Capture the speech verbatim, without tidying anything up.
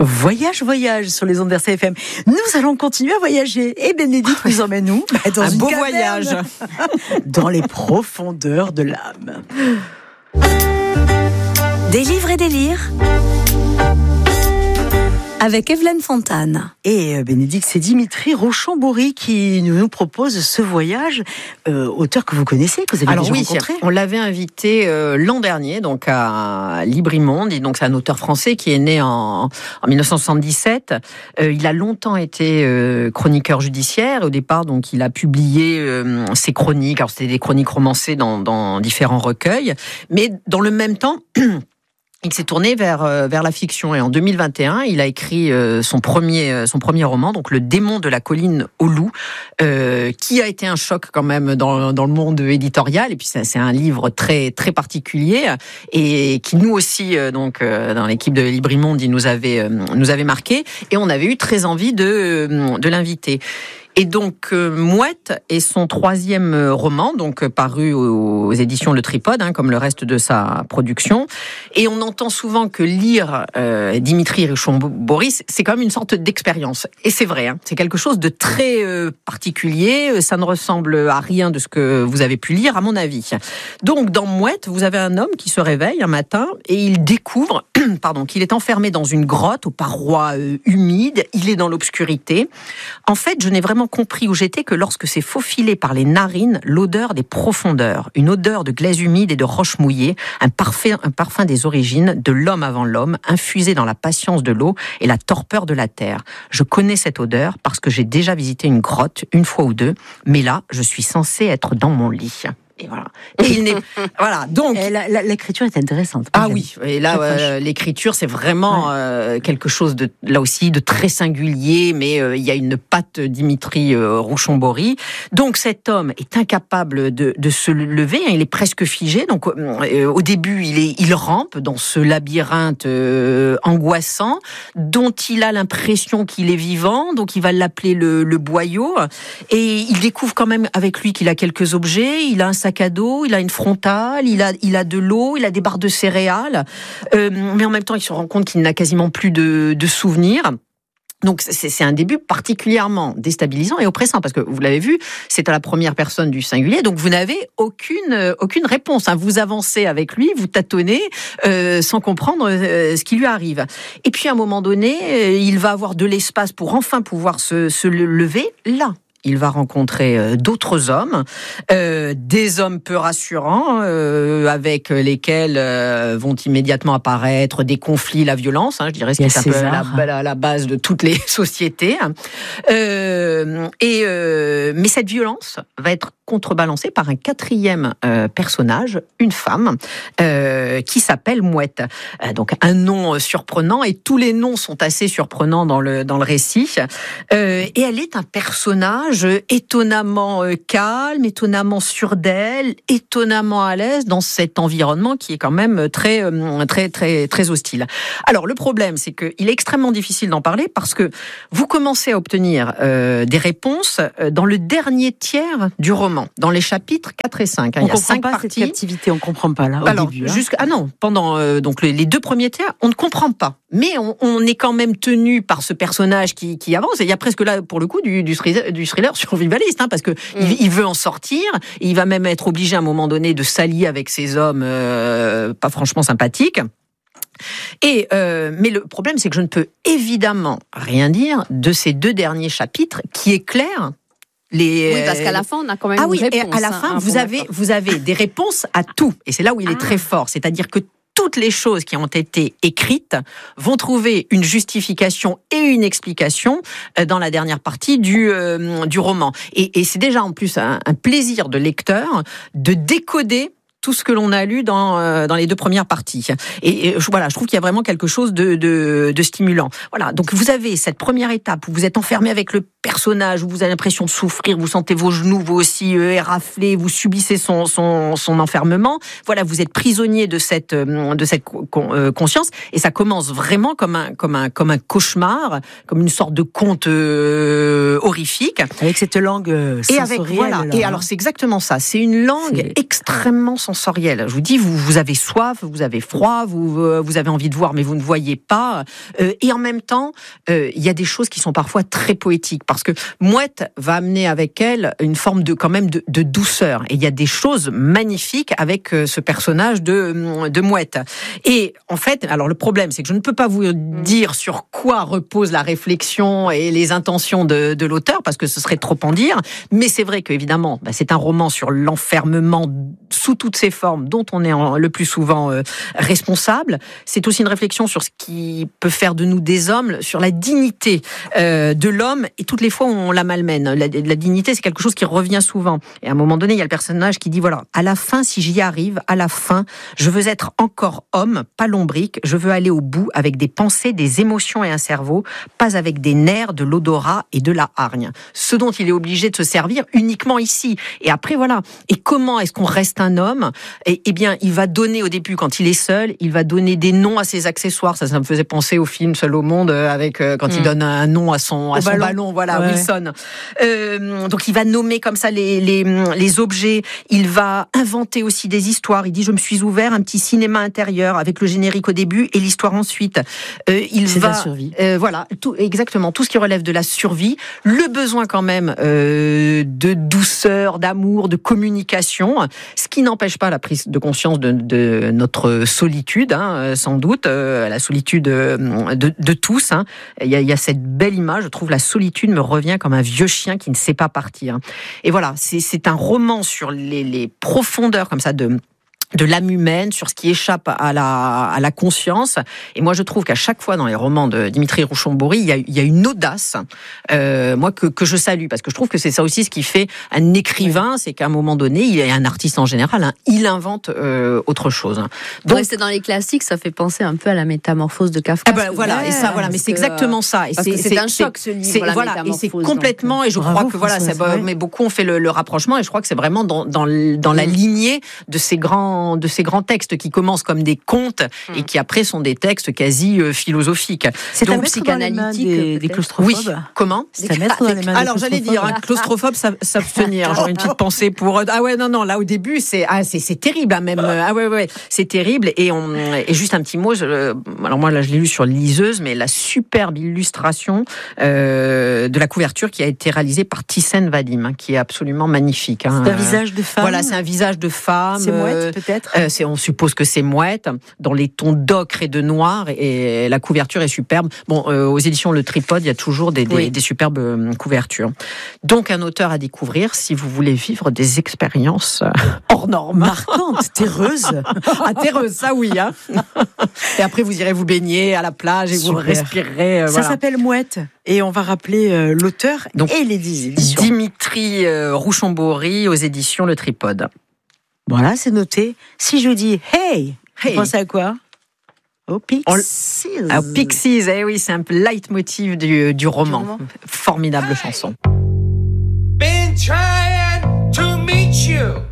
Voyage, voyage sur les ondes d'R C F M. Nous allons continuer à voyager. Et Bénédicte nous emmène où ? Dans un une beau caverne. voyage. Dans les profondeurs de l'âme. Des livres et des lires avec Evelyne Fontane. Et euh, Bénédicte, c'est Dimitri Rochon-Bory qui nous propose ce voyage, euh, auteur que vous connaissez, que vous avez Alors déjà oui, rencontré. on l'avait invité euh, l'an dernier, donc à Librimonde, et donc c'est un auteur français qui est né en, en dix-neuf cent soixante-dix-sept. Euh, il a longtemps été euh, chroniqueur judiciaire. Au départ, donc il a publié euh, ses chroniques. Alors c'était des chroniques romancées dans, dans différents recueils, mais dans le même temps. Il s'est tourné vers euh, vers la fiction et en deux mille vingt et un, il a écrit euh, son premier euh, son premier roman, donc Le démon de la colline au loup, euh, qui a été un choc quand même dans dans le monde éditorial. Et puis c'est, c'est un livre très très particulier et qui nous aussi euh, donc euh, dans l'équipe de Librimonde, il nous avait euh, nous avait marqué et on avait eu très envie de euh, de l'inviter. Et donc, euh, Mouette est son troisième roman, donc euh, paru aux, aux éditions Le Tripode, hein, comme le reste de sa production. Et on entend souvent que lire euh, Dimitri Rochon-Bory, c'est quand même une sorte d'expérience. Et c'est vrai, hein, c'est quelque chose de très euh, particulier. Ça ne ressemble à rien de ce que vous avez pu lire, à mon avis. Donc, dans Mouette, vous avez un homme qui se réveille un matin et il découvre, pardon, qu'il est enfermé dans une grotte aux parois euh, humides. Il est dans l'obscurité. En fait, je n'ai vraiment compris où j'étais que lorsque s'est faufilé par les narines l'odeur des profondeurs, une odeur de glaise humide et de roches mouillées, un parfum, un parfum des origines, de l'homme avant l'homme, infusé dans la patience de l'eau et la torpeur de la terre. Je connais cette odeur parce que j'ai déjà visité une grotte une fois ou deux, mais là, je suis censée être dans mon lit. Et voilà. Et il n'est voilà. Donc et la, la, l'écriture est intéressante. Ah oui. Et là, euh, l'écriture, c'est vraiment ouais. euh, quelque chose de là aussi de très singulier. Mais euh, il y a une patte Dimitri euh, Rochon-Bory. Donc cet homme est incapable de, de se lever. Hein, il est presque figé. Donc euh, au début, il est, il rampe dans ce labyrinthe euh, angoissant, dont il a l'impression qu'il est vivant. Donc il va l'appeler le, le boyau. Et il découvre quand même avec lui qu'il a quelques objets. Il a un sac à dos, il a une frontale, il a, il a de l'eau, il a des barres de céréales, euh, mais en même temps il se rend compte qu'il n'a quasiment plus de, de souvenirs. Donc c'est, c'est un début particulièrement déstabilisant et oppressant parce que vous l'avez vu, c'est à la première personne du singulier, donc vous n'avez aucune aucune réponse. Hein. Vous avancez avec lui, vous tâtonnez euh, sans comprendre euh, ce qui lui arrive. Et puis à un moment donné, euh, il va avoir de l'espace pour enfin pouvoir se, se lever là. Il va rencontrer euh, d'autres hommes, euh, des hommes peu rassurants, euh, avec lesquels euh, vont immédiatement apparaître des conflits, la violence, hein, je dirais, ce qui est un peu la, la, la base de toutes les sociétés. Euh, et euh, mais cette violence va être contrebalancée par un quatrième euh, personnage, une femme, euh, qui s'appelle Mouette. Euh, donc un nom surprenant, et tous les noms sont assez surprenants dans le dans le récit. Euh, et elle est un personnage étonnamment calme, étonnamment sûr d'elle, étonnamment à l'aise dans cet environnement qui est quand même très, très, très, très hostile. Alors, le problème, c'est qu'il est extrêmement difficile d'en parler parce que vous commencez à obtenir euh, des réponses dans le dernier tiers du roman, dans les chapitres quatre et cinq. Hein. On Il y a comprend cinq pas parties. Cette captivité, on comprend pas là au Alors, début. Hein. Jusqu'à, ah non, pendant euh, donc les, les deux premiers tiers, on ne comprend pas. Mais on, on est quand même tenu par ce personnage qui, qui avance. Et il y a presque là, pour le coup, du, du thriller, du thriller survivaliste, hein, parce que mm. il, il veut en sortir. Et il va même être obligé à un moment donné de s'allier avec ces hommes euh, pas franchement sympathiques. Et euh, mais le problème, c'est que je ne peux évidemment rien dire de ces deux derniers chapitres qui éclairent. Les... Oui, parce qu'à la fin, on a quand même ah une oui, réponse. Et à la fin, hein, vous avez, vous avez des réponses à tout. Et c'est là où il est ah. très fort. C'est-à-dire que toutes les choses qui ont été écrites vont trouver une justification et une explication dans la dernière partie du, euh, du roman. Et, et c'est déjà en plus un, un plaisir de lecteur de décoder tout ce que l'on a lu dans euh, dans les deux premières parties. Et, et voilà, je trouve qu'il y a vraiment quelque chose de, de de stimulant. Voilà, donc vous avez cette première étape où vous êtes enfermé avec le personnage, où vous avez l'impression de souffrir, vous sentez vos genoux vous aussi euh, éraflés, vous subissez son son son enfermement. Voilà, vous êtes prisonnier de cette de cette con, euh, conscience, et ça commence vraiment comme un comme un comme un cauchemar, comme une sorte de conte euh, horrifique avec cette langue euh, sensorielle. Et avec voilà, là, et hein. alors c'est exactement ça, c'est une langue c'est... extrêmement sensorielle. sensoriel. Je vous dis, vous, vous avez soif, vous avez froid, vous, euh, vous avez envie de voir, mais vous ne voyez pas. Euh, et en même temps, euh, il y a des choses qui sont parfois très poétiques, parce que Mouette va amener avec elle une forme de, quand même, de, de douceur. Et il y a des choses magnifiques avec euh, ce personnage de, de Mouette. Et en fait, alors le problème, c'est que je ne peux pas vous dire sur quoi repose la réflexion et les intentions de, de l'auteur, parce que ce serait trop en dire. Mais c'est vrai qu'évidemment, bah, c'est un roman sur l'enfermement sous toutes ses formes, dont on est en, le plus souvent euh, responsable. C'est aussi une réflexion sur ce qui peut faire de nous des hommes, sur la dignité euh, de l'homme, et toutes les fois où on la malmène. La, la dignité, c'est quelque chose qui revient souvent. Et à un moment donné, il y a le personnage qui dit, voilà, à la fin, si j'y arrive, à la fin, je veux être encore homme, pas lombric, je veux aller au bout avec des pensées, des émotions et un cerveau, pas avec des nerfs, de l'odorat et de la hargne. Ce dont il est obligé de se servir uniquement ici. Et après, voilà. Et comment est-ce qu'on reste un homme ? Eh, eh bien, il va donner au début, quand il est seul, il va donner des noms à ses accessoires. Ça, ça me faisait penser au film Seul au monde, avec euh, quand mmh. il donne un nom à son, à son ballon. ballon. Voilà, ouais. Wilson. Euh, donc, il va nommer comme ça les, les, les objets. Il va inventer aussi des histoires. Il dit, je me suis ouvert un petit cinéma intérieur avec le générique au début et l'histoire ensuite. Euh, il C'est va, la survie. Euh, voilà, tout, exactement. Tout ce qui relève de la survie. Le besoin quand même euh, de douceur, d'amour, de communication. Ce qui n'empêche pas la prise de conscience de, de notre solitude, hein, sans doute, euh, la solitude de, de tous. Hein. Il y a, il y a cette belle image, je trouve, la solitude me revient comme un vieux chien qui ne sait pas partir. Et voilà, c'est, c'est un roman sur les, les profondeurs comme ça de... de l'âme humaine, sur ce qui échappe à la, à la conscience. Et moi, je trouve qu'à chaque fois, dans les romans de Dimitri Rouchon-Bory, il y a, il y a une audace, euh, moi, que, que je salue, parce que je trouve que c'est ça aussi ce qui fait un écrivain, c'est qu'à un moment donné, il est un artiste en général, hein, il invente euh, autre chose. Donc, rester dans les classiques, ça fait penser un peu à la Métamorphose de Kafka. Ah ben, voilà, et ça, voilà, mais c'est exactement ça. Et parce c'est, que c'est, c'est un choc, ce livre, c'est, la voilà, Métamorphose. Et c'est complètement, donc, et je bravo, crois que voilà, ça, mais beaucoup ont fait le, le rapprochement, et je crois que c'est vraiment dans, dans, dans la lignée de ces grands, de ces grands textes qui commencent comme des contes mmh. et qui après sont des textes quasi euh, philosophiques. C'est donc psychanalytique des, des claustrophobes. Oui. Comment ? C'est à mettre dans les mains. Alors j'allais dire, un claustrophobe, s'abstenir. J'aurais une petite pensée pour. Ah ouais, non, non. Là au début, c'est ah c'est, c'est terrible, hein, même. Ah ouais, ouais, c'est terrible. Et on et juste un petit mot. Je, alors moi là, je l'ai lu sur liseuse, mais la superbe illustration euh, de la couverture qui a été réalisée par Thyssen Vadim, hein, qui est absolument magnifique. Hein. C'est un visage de femme. Voilà, c'est un visage de femme. C'est Mouette, peut-être. Euh, c'est on suppose que c'est Mouette, dans les tons d'ocre et de noir, et la couverture est superbe. Bon, euh, aux éditions Le Tripode, il y a toujours des, des, oui. des superbes euh, couvertures. Donc, un auteur à découvrir si vous voulez vivre des expériences euh, hors normes. Marquantes, terreuses. Ah, terreuses, ça oui. Hein. Et après, vous irez vous baigner à la plage et Super. Vous respirerez. Euh, ça voilà. s'appelle Mouette. Et on va rappeler euh, l'auteur donc, et les éditions. Dimitri euh, Rouchon-Bory aux éditions Le Tripode. Voilà, c'est noté. Si je vous dis hey, hey. Vous pensez à quoi ? Aux Pixies. On... Aux Pixies, eh oui, c'est un leitmotiv du, du roman. Du roman. Formidable hey. Chanson. Been trying to meet you.